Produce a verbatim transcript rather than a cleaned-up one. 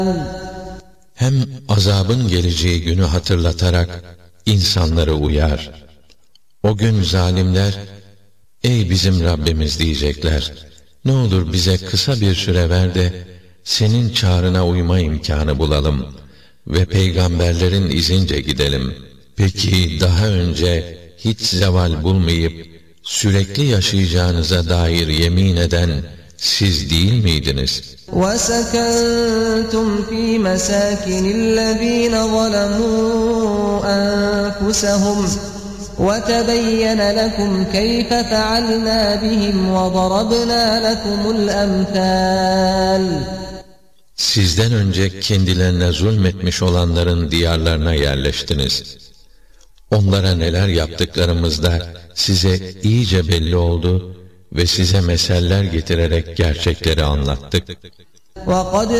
Hem azabın geleceği günü hatırlatarak insanları uyar. O gün zalimler, ey bizim Rabbimiz diyecekler, ne olur bize kısa bir süre ver de senin çağrına uyma imkanı bulalım ve peygamberlerin izince gidelim. Peki daha önce hiç zeval bulmayıp sürekli yaşayacağınıza dair yemin eden siz değil miydiniz? وَسَكَنْتُمْ فِي مَسَاكِنِ الَّذ۪ينَ ظَلَمُوا أَنفُسَهُمْ وَتَبَيَّنَ لَكُمْ كَيْفَ فَعَلْنَا بِهِمْ وَضَرَبْنَا لَكُمُ الْأَمْثَالَ. Sizden önce kendilerine zulmetmiş olanların diyarlarına yerleştiniz. Onlara neler yaptıklarımızda size iyice belli oldu ve size meseller getirerek gerçekleri anlattık. وَقَدْ